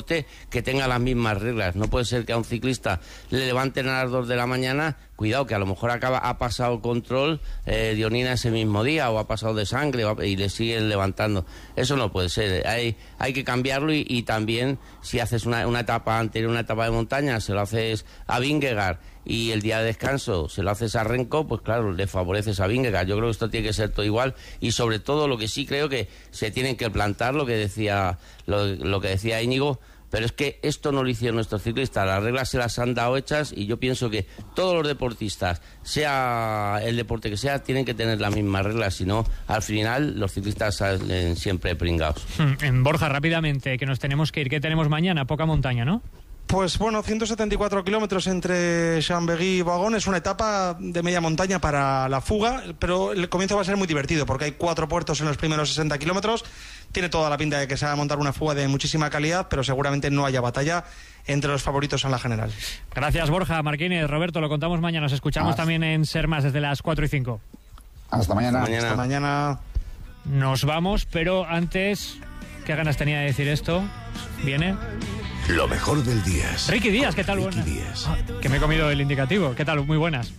deporte que tenga las mismas reglas. No puede ser que a un ciclista le levanten a las 2 de la mañana, cuidado, que a lo mejor ha pasado control de orina ese mismo día, o ha pasado de sangre, y le siguen levantando. Eso no puede ser. Hay que cambiarlo, y también si haces una etapa anterior, una etapa de montaña, se lo haces a Vingegaard, y el día de descanso se lo haces a Renko, pues claro, le favoreces a Vingegaard. Yo creo que esto tiene que ser todo igual, y sobre todo lo que sí creo que se tienen que plantar, lo que decía Íñigo, pero es que esto no lo hicieron nuestros ciclistas, las reglas se las han dado hechas, y yo pienso que todos los deportistas, sea el deporte que sea, tienen que tener las mismas reglas, si no, al final los ciclistas salen siempre pringados. Borja, rápidamente, que nos tenemos que ir. ¿Qué tenemos mañana? Poca montaña, ¿no? Pues bueno, 174 kilómetros entre Chambéry y Vagón. Es una etapa de media montaña para la fuga, pero el comienzo va a ser muy divertido porque hay 4 puertos en los primeros 60 kilómetros. Tiene toda la pinta de que se va a montar una fuga de muchísima calidad, pero seguramente no haya batalla entre los favoritos en la general. Gracias, Borja. Martínez, Roberto, lo contamos mañana. Nos escuchamos también en Ser Más desde las 4 y 5. Hasta mañana. Hasta mañana. Nos vamos, pero antes, ¿qué ganas tenía de decir esto? ¿Viene? Lo mejor del día. Ricky Díaz, ¿qué tal? Ricky Díaz. Que me he comido el indicativo. ¿Qué tal? Muy buenas.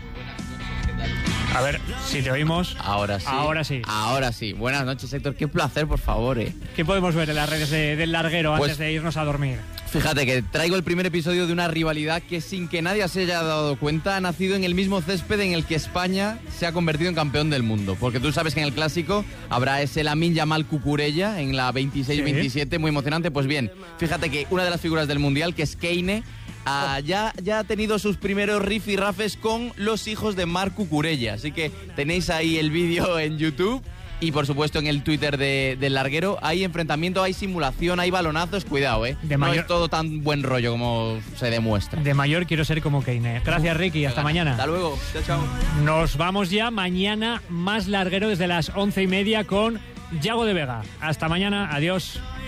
A ver, si te oímos. Ahora sí. Ahora sí. Ahora sí. Buenas noches, Héctor. Qué placer, por favor. ¿Qué podemos ver en las redes del larguero antes de irnos a dormir? Fíjate que traigo el primer episodio de una rivalidad que, sin que nadie se haya dado cuenta, ha nacido en el mismo césped en el que España se ha convertido en campeón del mundo. Porque tú sabes que en el Clásico habrá ese Lamine Yamal Cucurella en la 26-27, muy emocionante. Pues bien, fíjate que una de las figuras del Mundial, que es Keine, ya ha tenido sus primeros rifirrafes con los hijos de Marc Cucurella. Así que tenéis ahí el vídeo en YouTube. Y por supuesto en el Twitter del larguero hay enfrentamiento, hay simulación, hay balonazos, cuidado, no es todo tan buen rollo como se demuestra. De mayor quiero ser como Keine. Gracias, Ricky, hasta mañana. Hasta luego, chao. Nos vamos ya, mañana más larguero desde las 11:30 con Yago de Vega. Hasta mañana, adiós.